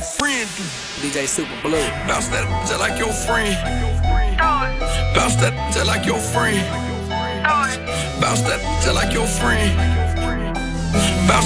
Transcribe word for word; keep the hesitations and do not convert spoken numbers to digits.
like friend do. D J Super Blue. Bounce that just like your friend. Bounce that just like your friend. Bounce that just like your friend. Bounce